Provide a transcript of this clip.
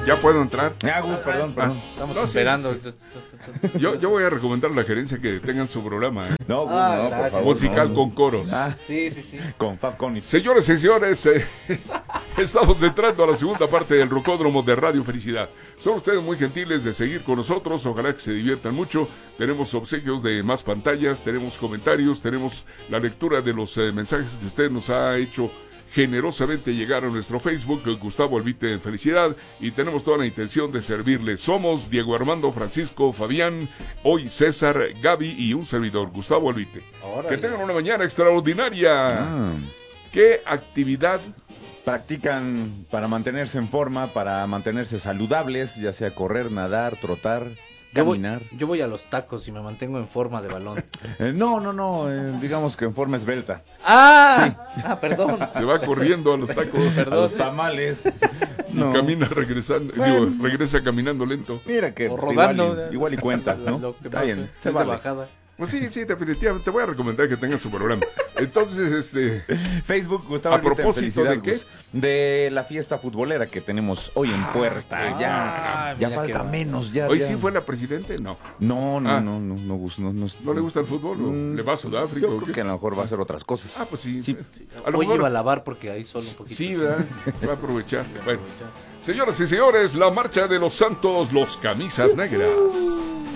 ¿Ya puedo entrar? Gus, perdón. Estamos No, sí, esperando. Yo voy a recomendar a la gerencia que tengan su programa, No, Gus, Ah, no, por gracias. favor. musical no. con coros. Sí. Con Fab Conis. Señores y señores, estamos entrando a la segunda parte del Rocódromo de Radio Felicidad. Son ustedes muy gentiles de seguir con nosotros, ojalá que se diviertan mucho. Tenemos obsequios de más pantallas, tenemos comentarios, tenemos la lectura de los mensajes que usted nos ha hecho generosamente llegar a nuestro Facebook, Gustavo Albite Felicidad, y tenemos toda la intención de servirle. Somos Diego Armando, Francisco, Fabián, hoy César, Gaby y un servidor, Gustavo Albite. Órale. Que tengan una mañana extraordinaria. ¿Qué actividad Practican para mantenerse en forma, para mantenerse saludables, ya sea correr, nadar, trotar, caminar. Yo voy a los tacos y me mantengo en forma de balón. No, digamos que en forma esbelta. Perdón. se va corriendo a los tacos A los tamales. y camina regresando, regresa caminando lento? Mira que O rodando. igual y cuenta, ¿no? Lo que Está pasa bien, es se de vale. bajada. Pues sí, definitivamente te voy a recomendar que tengas su programa. Entonces, Facebook, Gustavo ¿A Albite, propósito Felicidad, de qué? Gus. De la fiesta futbolera que tenemos hoy en puerta. Ya mira falta qué menos, ya. ¿hoy ya. sí fue la presidente? No. No, ¿No Gus, le gusta el fútbol? ¿O le va a Sudáfrica? Yo o creo qué? que a lo mejor va a hacer otras cosas. Ah, pues sí. Sí. A lo Hoy mejor- iba a lavar porque ahí solo un poquito. Sí, ¿verdad? Va a aprovechar. Bueno, señoras y señores, la marcha de los santos, los camisas negras.